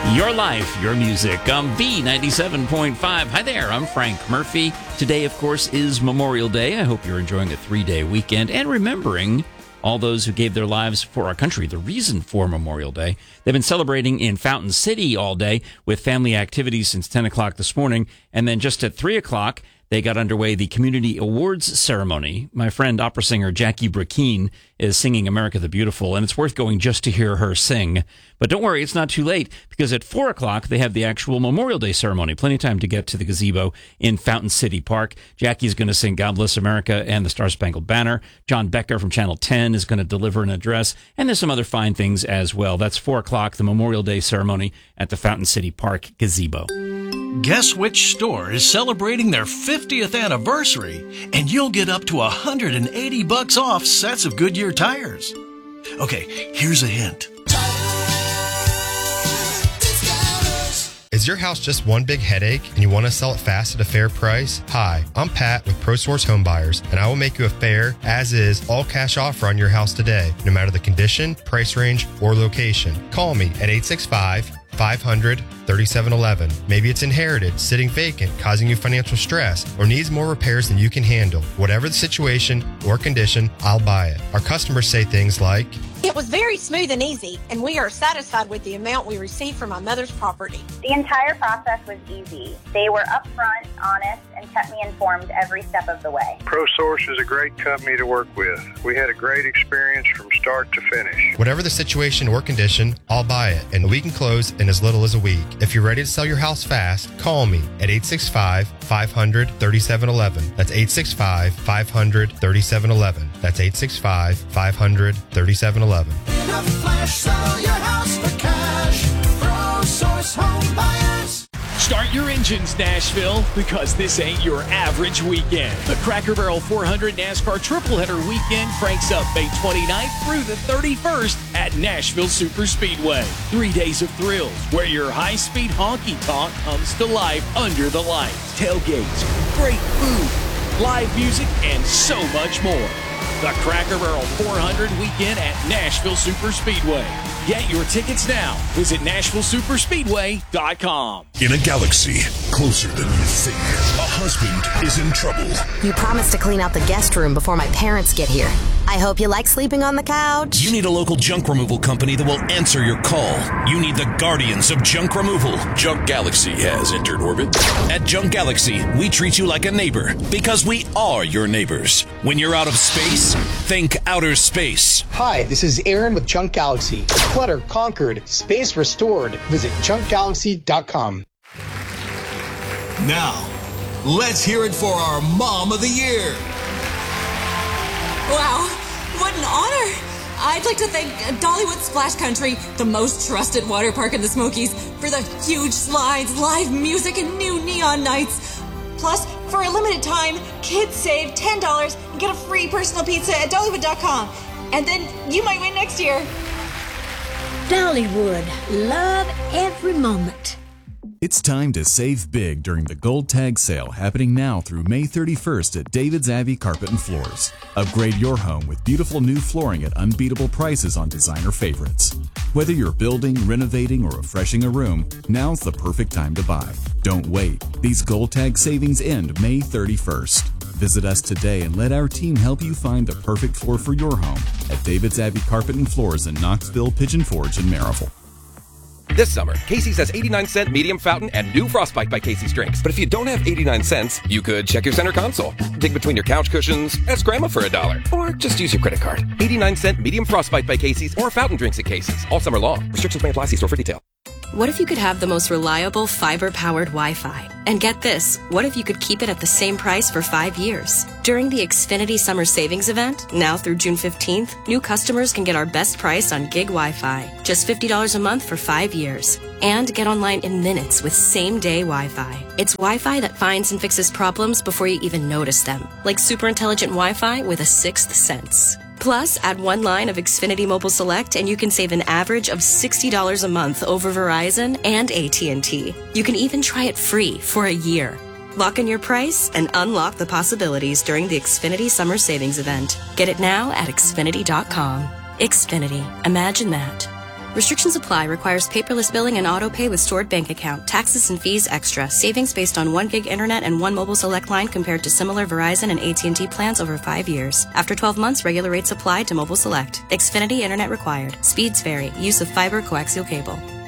Your life, your music on B97.5. Hi there, I'm Frank Murphy. Today, of course, is Memorial Day. I hope you're enjoying a 3-day weekend and remembering all those who gave their lives for our country, the reason for Memorial Day. They've been celebrating in Fountain City all day with family activities since 10 o'clock this morning. And then just at 3 o'clock, they got underway the Community Awards ceremony. My friend, opera singer Jackie Brackeen, is singing America the Beautiful, and it's worth going just to hear her sing. But don't worry, it's not too late, because at 4 o'clock, they have the actual Memorial Day ceremony. Plenty of time to get to the gazebo in Fountain City Park. Jackie's going to sing God Bless America and the Star-Spangled Banner. John Becker from Channel 10 is going to deliver an address, and there's some other fine things as well. That's 4 o'clock, the Memorial Day ceremony at the Fountain City Park gazebo. Guess which store is celebrating their 50th anniversary, and you'll get up to $180 off sets of Goodyear tires. Okay, here's a hint. Is your house just one big headache and you want to sell it fast at a fair price? Hi, I'm Pat with ProSource Home Buyers, and I will make you a fair, as-is, all-cash offer on your house today, no matter the condition, price range, or location. Call me at 865-500-3711. Maybe it's inherited, sitting vacant, causing you financial stress, or needs more repairs than you can handle. Whatever the situation or condition, I'll buy it. Our customers say things like, "It was very smooth and easy, and we are satisfied with the amount we received from my mother's property." The entire process was easy. They were upfront, honest, and kept me informed every step of the way. ProSource is a great company to work with. We had a great experience from start to finish. whatever the situation or condition, I'll buy it, and we can close in as little as a week. If you're ready to sell your house fast, call me at 865-500-3711. That's 865-500-3711. That's 865-500-3711. In a flash, sell your house for cash. ProSource Home Buyers. Start your engines, Nashville, because this ain't your average weekend. The Cracker Barrel 400 NASCAR Triple Header Weekend cranks up May 29th through the 31st at Nashville Super Speedway. 3 days of thrills where your high-speed honky-tonk comes to life under the lights. Tailgates, great food, live music, and so much more. The Cracker Barrel 400 Weekend at Nashville Super Speedway. Get your tickets now. Visit NashvilleSuperspeedway.com. In a galaxy closer than you think, a husband is in trouble. You promised to clean out the guest room before my parents get here. I hope you like sleeping on the couch. You need a local junk removal company that will answer your call. You need the guardians of junk removal. Junk Galaxy has entered orbit. At Junk Galaxy, we treat you like a neighbor because we are your neighbors. When you're out of space, think outer space. Hi, this is Aaron with Junk Galaxy. Clutter conquered, space restored. Visit junkgalaxy.com. Now, let's hear it for our Mom of the Year. Wow, what an honor! I'd like to thank Dollywood Splash Country, the most trusted water park in the Smokies, for the huge slides, live music, and new neon nights. Plus, for a limited time, kids save $10 and get a free personal pizza at Dollywood.com. And then you might win next year. Dollywood. Love every moment. It's time to save big during the Gold Tag sale happening now through May 31st at David's Abbey Carpet and Floors. Upgrade your home with beautiful new flooring at unbeatable prices on designer favorites. Whether you're building, renovating, or refreshing a room, now's the perfect time to buy. Don't wait. These Gold Tag savings end May 31st. Visit us today and let our team help you find the perfect floor for your home at David's Abbey Carpet and Floors in Knoxville, Pigeon Forge, and Maryville. This summer, Casey's has 89-cent medium fountain and new Frostbite by Casey's drinks. But if you don't have 89 cents, you could check your center console, dig between your couch cushions, ask Grandma for $1, or just use your credit card. 89-cent medium Frostbite by Casey's or fountain drinks at Casey's all summer long. Restrictions may apply. See store for detail. What if you could have the most reliable fiber-powered Wi-Fi? And get this, what if you could keep it at the same price for 5 years? During the Xfinity Summer Savings Event, now through June 15th, new customers can get our best price on gig Wi-Fi, just $50 a month for 5 years. And get online in minutes with same-day Wi-Fi. It's Wi-Fi that finds and fixes problems before you even notice them, like super intelligent Wi-Fi with a sixth sense. Plus, add one line of Xfinity Mobile Select and you can save an average of $60 a month over Verizon and AT&T. You can even try it free for a year. Lock in your price and unlock the possibilities during the Xfinity Summer Savings Event. Get it now at Xfinity.com. Xfinity. Imagine that. Restrictions apply. Requires paperless billing and auto pay with stored bank account. Taxes and fees extra. Savings based on 1 gig internet and 1 mobile select line compared to similar Verizon and AT&T plans over 5 years. After 12 months, regular rates apply to mobile select. Xfinity internet required. Speeds vary. Use of fiber coaxial cable.